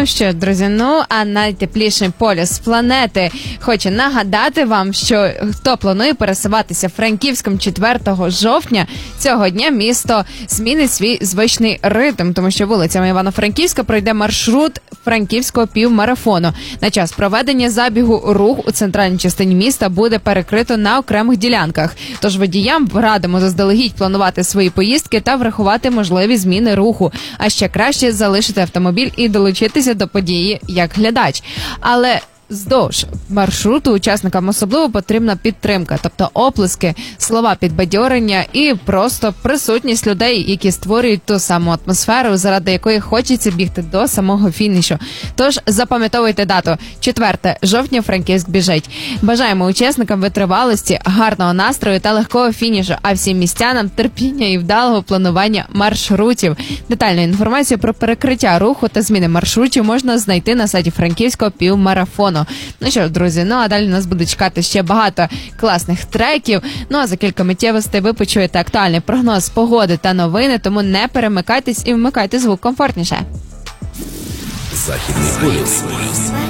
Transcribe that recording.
Ну що, друзі, а найтепліший полюс планети хоче нагадати вам, що хто планує пересуватися Франківськом 4 жовтня, цього дня місто змінить свій звичний ритм, тому що вулицями Івано-Франківська пройде маршрут Франківського півмарафону. На час проведення забігу рух у центральній частині міста буде перекрито на окремих ділянках. Тож водіям радимо заздалегідь планувати свої поїздки та врахувати можливі зміни руху. А ще краще залишити автомобіль і долучитися до події як глядач. Але вздовж маршруту учасникам особливо потрібна підтримка, тобто оплески, слова підбадьорення і просто присутність людей, які створюють ту саму атмосферу, заради якої хочеться бігти до самого фінішу. Тож запам'ятовуйте дату. 4 жовтня Франківськ біжить. Бажаємо учасникам витривалості, гарного настрою та легкого фінішу, а всім містянам терпіння і вдалого планування маршрутів. Детальну інформацію про перекриття руху та зміни маршрутів можна знайти на сайті Франківського півмарафону. Ну що ж, друзі, а далі нас буде чекати ще багато класних треків. А за кілька миттєвостей ви почуєте актуальний прогноз погоди та новини, тому не перемикайтесь і вмикайте звук комфортніше. Західний полюс.